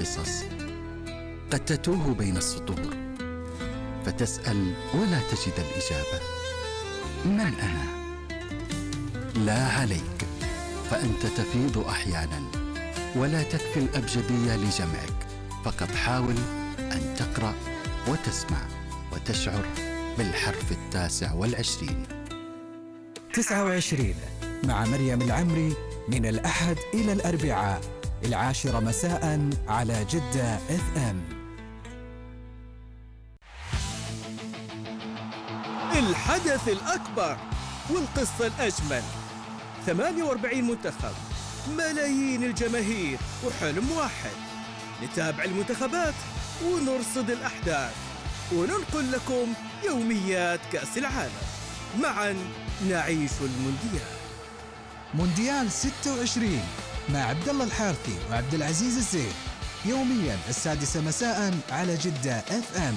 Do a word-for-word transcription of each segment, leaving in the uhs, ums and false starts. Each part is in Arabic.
القصص قد تتوه بين السطور، فتسأل ولا تجد الإجابة: من أنا؟ لا عليك، فأنت تفيض أحيانا ولا تكفي الأبجدية لجمعك، فقط حاول أن تقرأ وتسمع وتشعر بالحرف التاسع والعشرين. تسعة وعشرين مع مريم العمري من الأحد إلى الأربعاء العاشرة مساء على جدة اف ام. الحدث الأكبر والقصة الأجمل، ثمانية وأربعين منتخب، ملايين الجماهير وحلم واحد. نتابع المنتخبات ونرصد الأحداث وننقل لكم يوميات كأس العالم. معا نعيش المونديال. مونديال ستة وعشرين مع عبد الله الحارثي وعبد العزيز الزين، يوميا السادسة مساء على جدة اف ام.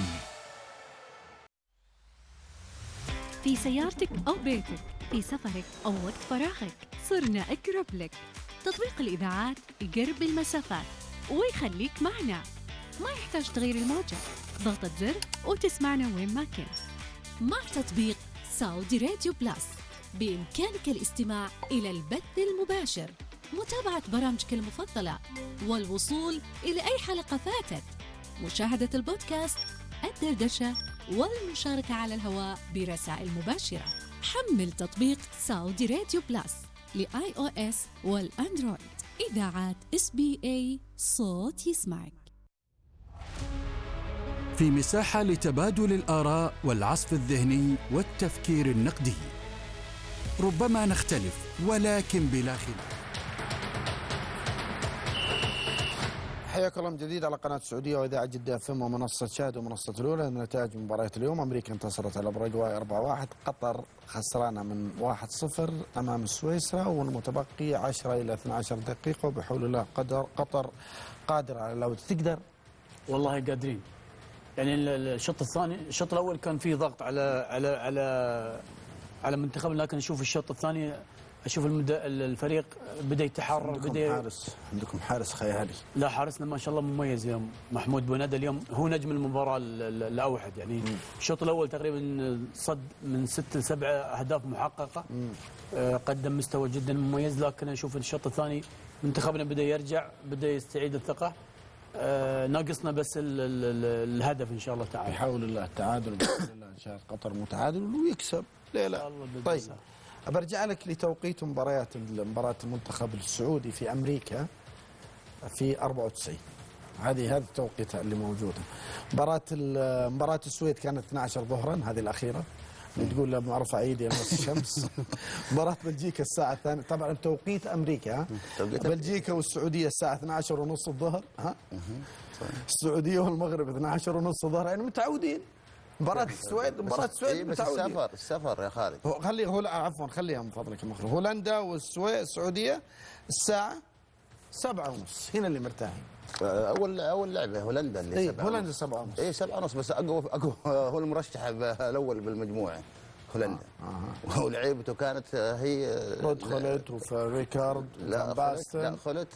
في سيارتك أو بيتك، في سفرك أو وقت فراغك، صرنا أقرب لك. تطبيق الإذاعات يقرب المسافات ويخليك معنا، ما يحتاج تغيير الموجة، ضغطة زر وتسمعنا وين ما كنت. مع تطبيق سعودي راديو بلاس بإمكانك الاستماع إلى البث المباشر، متابعة برامجك المفضلة، والوصول إلى أي حلقة فاتت، مشاهدة البودكاست، الدردشة، والمشاركة على الهواء برسائل مباشرة. حمل تطبيق سعودي راديو بلاس لآي أو إس والأندرويد. إذاعات إس بي إي، صوت يسمعك. في مساحة لتبادل الآراء والعصف الذهني والتفكير النقدي. ربما نختلف ولكن بلا خلاف. حياكم الله من جديد على قناة السعودية وإذاعة جدة اف ام ومنصة شاهد ومنصة الأولى. نتائج مباريات اليوم: أمريكا انتصرت على باراغواي أربعة واحد، قطر خسرانة من واحد صفر أمام سويسرا، والمتبقي عشرة إلى اثنتي عشرة دقيقة، وبحول الله قدر قطر قادرة على العودة. تقدر؟ والله قادرين. يعني الشوط الثاني، الشوط الأول كان فيه ضغط على على على على منتخبنا، لكن نشوف الشوط الثاني اشوف المد... الفريق بدا يتحرر. عندكم بدا حارس عندكم حارس خيالي. لا، حارسنا ما شاء الله مميز اليوم. محمود بونادة اليوم هو نجم المباراه الاوحد. يعني الشوط الاول تقريبا صد من ست لسبع اهداف محققه. آه قدم مستوى جدا مميز، لكن اشوف الشوط الثاني منتخبنا بدا يرجع، بدا يستعيد الثقه. آه ناقصنا بس ال ال الهدف ان شاء الله تعالى. بحول الله التعادل باذن الله، ان شاء الله قطر متعادل ويكسب. ليه لا؟ طيب، برجع لك لتوقيت مباريات مباراة المنتخب السعودي في أمريكا في أربعة وتسعين. هذه هذه التوقيت اللي موجودة. مباراة مباراة السويد كانت اثنتي عشرة ظهرا، هذه الأخيرة اللي تقول له معرفة عيد يا نص الشمس. مباراة بلجيكا الساعة الثانية، طبعا توقيت أمريكا. بلجيكا والسعودية الساعة اثنتي عشرة ونص الظهر. ها السعودية والمغرب اثنتي عشرة ونص الظهر، يعني متعودين. مباراة السويد مباراة السويد متعودين. السفر السفر يا خالد. خلي هو عفوا خليها من فضلك يا مخرج. هولندا والسويد السعودية الساعة سبعة ونص، هنا اللي مرتاحين. أول أول لعبة هولندا اللي إيه هولندا سبعة ونص. إيه سبعة ونص، بس أقوى أقوى هو المرشح الأول بالمجموعة هولندا. آه. آه. ولعيبته كانت هي رود خولت وفريكارد لا باستن. لا خولت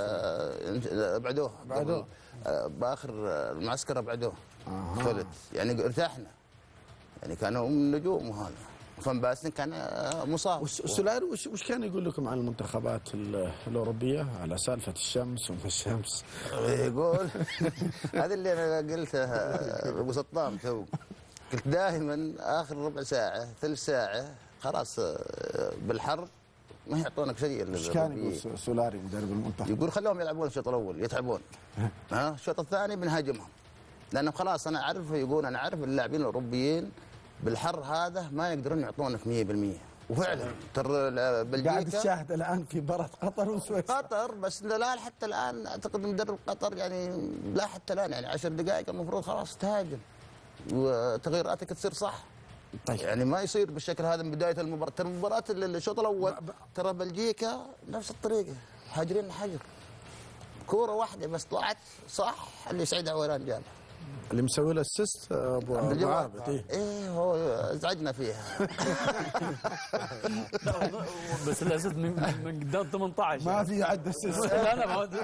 آه بعدوه بعدوه آه باخر المعسكر بعدوه. آه. خولت يعني ارتاحنا، يعني كانوا من النجوم. وهذا فان باستن كان مصاب. والسولاري وش, وش كان يقول لكم عن المنتخبات الأوروبية على سالفة الشمس وما الشمس؟ يقول هذا اللي أنا قلته أبو سطام تو، قلت دائما آخر ربع ساعة ثلث ساعة خلاص بالحر ما يعطونك شيء. ايش كان يقول سولاري مدرب المنتخب؟ يقول خلوهم يلعبون الشوط الأول يتعبون، ها الشوط الثاني بنهاجمهم، لأنه خلاص أنا أعرف. يقول أنا أعرف اللاعبين الأوروبيين بالحر هذا ما يقدرون يعطونك مية بالمية. وفعلا ترى بلجيكا قاعد تشاهد الآن في مباراة قطر وسويسرا. قطر بس لا حتى الآن أعتقد مدرب قطر يعني لا حتى الآن يعني عشر دقائق المفروض خلاص تهاجم وتغييراتك تصير صح. طيب. يعني ما يصير بالشكل هذا من بداية المباراة. ترى مباراة الشوط الأول ترى بلجيكا نفس الطريقة، هاجرين حجر، كورة واحدة بس طلعت صح، اللي يسعد عويران جابها. اللي مسوي له السيست ابو عابد. ايه ايه هو ازعجنا فيها. بس الاسيست من من قدام ثمانية عشر ما في عد السيست. لا لا